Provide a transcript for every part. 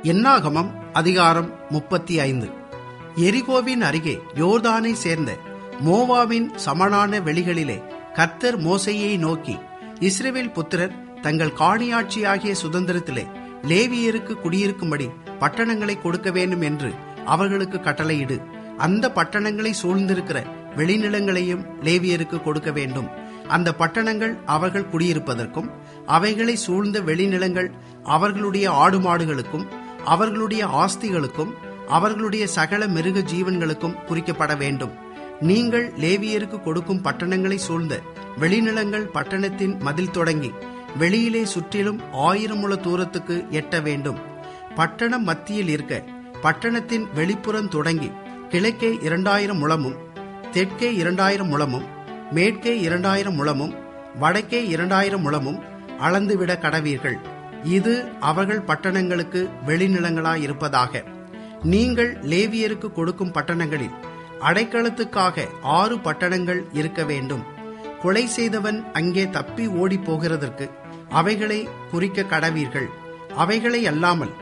என்னாகமம் அதிகாரம் 35. எரிகோவின் அருகே யோர்தானை சேர்ந்த மோவாபின் சமனான வெளிகளிலே கர்த்தர் மோசேயை நோக்கி, இஸ்ரவேல் புத்திரர் தங்கள் காணியாட்சியாகிய சுதந்திரத்திலே லேவியருக்கு குடியிருக்கும்படி பட்டணங்களை கொடுக்க வேண்டும் என்று அவர்களுக்கு கட்டளையிடு. அந்த பட்டணங்களை சூழ்ந்திருக்கிற வெளிநிலங்களையும் லேவியருக்கு கொடுக்க வேண்டும். அந்த பட்டணங்கள் அவர்கள் குடியிருப்பதற்கும், அவைகளை சூழ்ந்த வெளிநிலங்கள் அவர்களுடைய ஆடு மாடுகளுக்கும், அவர்களுடைய ஆஸ்திகளுக்கும், அவர்களுடைய சகல மிருக ஜீவன்களுக்கும் குறிக்கப்பட வேண்டும். நீங்கள் லேவியருக்கு கொடுக்கும் பட்டணங்களை சூழ்ந்த வெளிநிலங்கள் பட்டணத்தின் மதில் தொடங்கி வெளியிலே சுற்றிலும் 1000 முழ தூரத்துக்கு எட்ட வேண்டும். பட்டணம் மத்தியில் இருக்க பட்டணத்தின் வெளிப்புறம் தொடங்கி கிழக்கே 2000 முழமும், தெற்கே 2000 முழமும், மேற்கே 2000 முழமும், வடக்கே 2000 முழமும் அளந்துவிட கடவீர்கள். இது அவர்கள் பட்டணங்களுக்கு வெளிநிலங்களாயிருப்பதாக. நீங்கள் லேவியருக்கு கொடுக்கும் பட்டணங்களில் அடைக்கலத்துக்காக 6 பட்டணங்கள் இருக்க வேண்டும். கொலை செய்தவன் அங்கே தப்பி ஓடி போகிறதற்கு அவைகளை குறிக்க கடவீர்கள். அவைகளை அல்லாமல்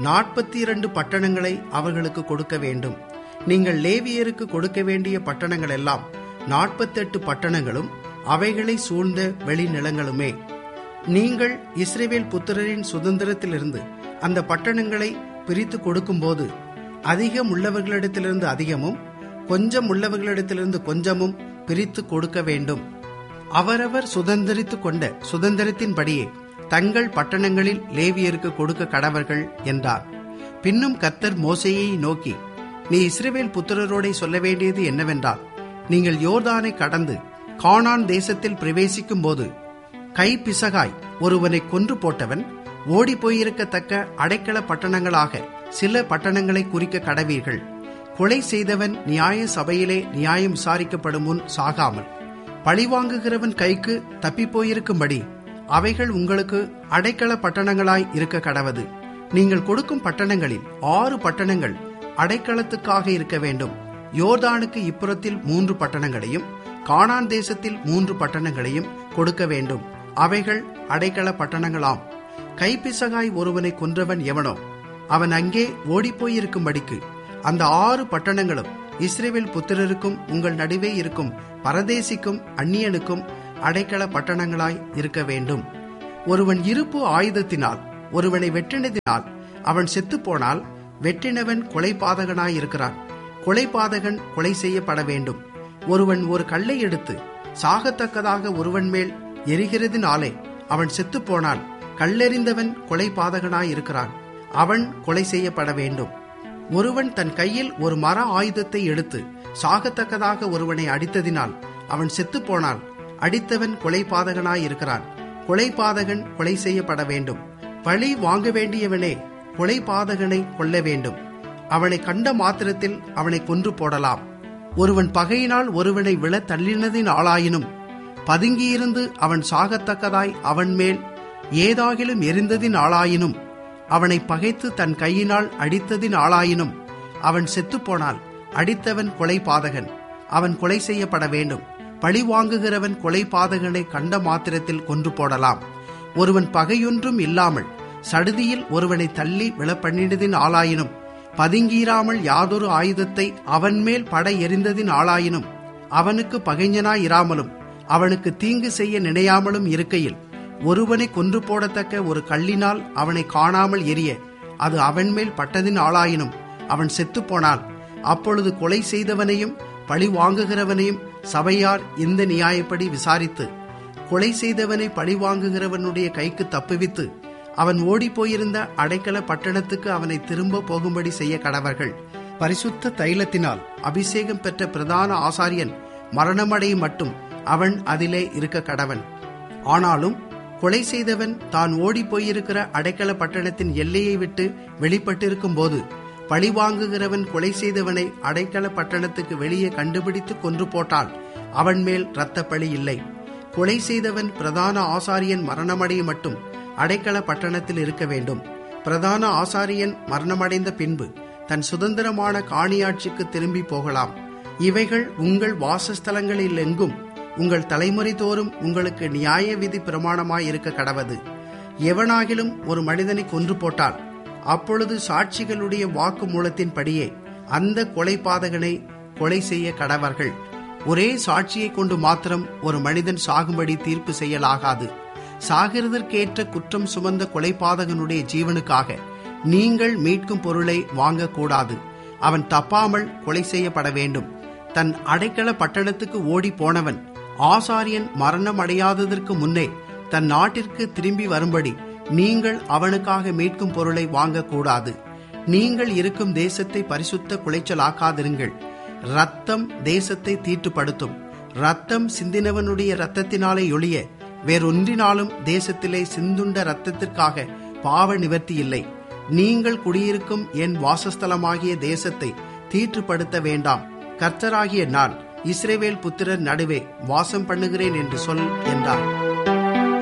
42 பட்டணங்களை அவர்களுக்கு கொடுக்க வேண்டும். நீங்கள் லேவியருக்கு கொடுக்க வேண்டிய பட்டணங்கள் எல்லாம் 48 பட்டணங்களும் அவைகளை சூழ்ந்த வெளிநிலங்களுமே. நீங்கள் இஸ்ரவேல் புத்திரரின் சுதந்திரத்திலிருந்து அந்த பட்டணங்களை பிரித்து கொடுக்கும்போது அதிகம் உள்ளவர்களிடத்திலிருந்து அதிகமும், கொஞ்சம் உள்ளவர்களிடத்திலிருந்து கொஞ்சமும் பிரித்து கொடுக்க வேண்டும். அவரவர் சுதந்திரித்து கொண்ட சுதந்திரத்தின்படியே தங்கள் பட்டணங்களில் லேவியருக்கு கொடுக்க கடவர்கள் என்றார். பின்னும் கர்த்தர் மோசேயை நோக்கி, நீ இஸ்ரவேல் புத்திரரோடே சொல்ல வேண்டியது என்னவென்றால், நீங்கள் யோர்தானை கடந்து கானான் தேசத்தில் பிரவேசிக்கும் போது கைப்பிசகாய் ஒருவனை கொன்று போட்டவன் ஓடி போயிருக்கத்தக்க அடைக்கல பட்டணங்களாக சில பட்டணங்களை குறிக்க கடவீர்கள். கொலை செய்தவன் நியாய சபையிலே நியாயம் விசாரிக்கப்படும் முன் சாகாமல் பழிவாங்குகிறவன் கைக்கு தப்பி போயிருக்கும்படி அவைகள் உங்களுக்கு அடைக்கல பட்டணங்களாய் இருக்க கடவது. நீங்கள் கொடுக்கும் பட்டணங்களில் 6 பட்டணங்கள் அடைக்கலத்துக்காக இருக்க வேண்டும். யோர்தானுக்கு இப்புறத்தில் 3 பட்டணங்களையும், கானான் தேசத்தில் 3 பட்டணங்களையும் கொடுக்க வேண்டும். அவைகள் அடைக்கல பட்டணங்களாம். கைப்பிசகாய் ஒருவனை கொன்றவன் எவனோ அவன் அங்கே ஓடிப்போயிருக்கும்படிக்கு அந்த 6 பட்டணங்களும் இஸ்ரவேல் புத்திரருக்கும் உங்கள் நடுவே இருக்கும் பரதேசிக்கும் அந்நியனுக்கும் அடைக்கல பட்டணங்களாய் இருக்க வேண்டும். ஒருவன் இருப்பு ஆயுதத்தினால் ஒருவனை வெட்டினதினால் அவன் செத்துப்போனால் வெட்டினவன் கொலைபாதகனாயிருக்கிறான். கொலைபாதகன் கொலை செய்யப்பட வேண்டும். ஒருவன் ஒரு கல்லை எடுத்து சாகத்தக்கதாக ஒருவன் மேல் எரிகிறதினாலே அவன் செத்துப்போனால் கல்லெறிந்தவன் கொலைபாதகனாயிருக்கிறான். அவன் கொலை செய்யப்பட வேண்டும். ஒருவன் தன் கையில் ஒரு மர ஆயுதத்தை எடுத்து சாகத்தக்கதாக ஒருவனை அடித்ததினால் அவன் செத்துப்போனால் அடித்தவன் கொலைபாதகனாயிருக்கிறான். கொலைபாதகன் கொலை செய்யப்பட வேண்டும். பழி வாங்க வேண்டியவனே கொலைபாதகனை கொல்ல வேண்டும். அவனை கண்ட மாத்திரத்தில் அவனை கொன்று போடலாம். ஒருவன் பகையினால் ஒருவனை விழ தள்ளினதின் ஆளாயினும், பதுங்கியிருந்து அவன் சாகத்தக்கதாய் அவன் மேல் ஏதாகிலும் எரிந்ததின் ஆளாயினும், அவனை பகைத்து தன் கையினால் அடித்ததின் ஆளாயினும் அவன் செத்துப்போனால் அடித்தவன் கொலைபாதகன். அவன் கொலை செய்யப்பட வேண்டும். பழி வாங்குகிறவன் கொலைபாதகனை கண்ட மாத்திரத்தில் கொன்று போடலாம். ஒருவன் பகையொன்றும் இல்லாமல் சடுதியில் ஒருவனை தள்ளி விழப்பண்ணினதின் ஆளாயினும், பதுங்கியிராமல் யாதொரு ஆயுதத்தை அவன் மேல் பட எறிந்ததின் ஆளாயினும், அவனுக்கு பகைஞனாயிராமலும் அவனுக்கு தீங்கு செய்ய நினையாமலும் இருக்கையில் ஒருவனை கொன்று போடத்தக்க ஒரு கல்லினால் அவனை காணாமல் எரிய அது அவன் மேல் பட்டதின் ஆளாயினும் அவன் செத்துப்போனால், அப்பொழுது கொலை செய்தவனையும் பழி வாங்குகிறவனையும் சபையார் இந்த நியாயப்படி விசாரித்து கொலை செய்தவனை பழி வாங்குகிறவனுடைய கைக்கு தப்புவித்து அவன் ஓடிப்போயிருந்த அடைக்கல பட்டணத்துக்கு அவனை திரும்ப போகும்படி செய்ய கடவர்கள். பரிசுத்த தைலத்தினால் அபிஷேகம் பெற்ற பிரதான ஆசாரியன் மரணமடைய மட்டும் அவன் அதிலே இருக்க கடவன். ஆனாலும் கொலை செய்தவன் தான் ஓடிப்போயிருக்கிற அடைக்கல பட்டணத்தின் எல்லையை விட்டு வெளிப்பட்டிருக்கும் போது பழி வாங்குகிறவன் கொலை செய்தவனை அடைக்கல பட்டணத்துக்கு வெளியே கண்டுபிடித்து கொன்று போட்டால் அவன் மேல் இரத்த பழி இல்லை. கொலை செய்தவன் பிரதான ஆசாரியன் மரணமடைய மட்டும் அடைக்கல பட்டணத்தில் இருக்க வேண்டும். பிரதான ஆசாரியன் மரணமடைந்த பின்பு தன் சுதந்திரமான காணியாட்சிக்கு திரும்பி போகலாம். இவைகள் உங்கள் வாசஸ்தலங்களில் எங்கும் உங்கள் தலைமுறை தோறும் உங்களுக்கு நியாய விதி பிரமாணமாயிருக்க கடவது. எவனாகிலும் ஒரு மனிதனை கொன்று போட்டால் அப்பொழுது சாட்சிகளுடைய வாக்கு மூலத்தின்படியே அந்த கொலைபாதகனை கொலை செய்ய கடவர்கள். ஒரே சாட்சியை கொண்டு மாத்திரம் ஒரு மனிதன் சாகும்படி தீர்ப்பு செய்யலாகாது. சாகிறதற்கேற்ற குற்றம் சுமந்த கொலைபாதகனுடைய ஜீவனுக்காக நீங்கள் மீட்கும் பொருளை வாங்கக்கூடாது. அவன் தப்பாமல் கொலை செய்யப்பட வேண்டும். தன் அடைக்கல பட்டணத்துக்கு ஓடி போனவன் ஆசாரியன் மரணம் அடையாததற்கு முன்னே தன் நாட்டிற்கு திரும்பி வரும்படி நீங்கள் அவனுக்காக மீட்கும் பொருளை வாங்கக்கூடாது. நீங்கள் இருக்கும் தேசத்தை பரிசுத்த குலைச்சலாக்காதிருங்கள். இரத்தம் தேசத்தை தீட்டுப்படுத்தும். இரத்தம் சிந்தினவனுடைய இரத்தத்தினாலே ஒழிய வேறொன்றினாலும் தேசத்திலே சிந்துண்ட இரத்தத்திற்காக பாவ நிவர்த்தி இல்லை. நீங்கள் குடியிருக்கும் என் வாசஸ்தலமாகிய தேசத்தை தீட்டுப்படுத்த வேண்டாம். கர்த்தராகிய நான் இஸ்ரவேல் புத்திரர் நடுவே வாசம் பண்ணுகிறேன் என்று சொல் என்றார்.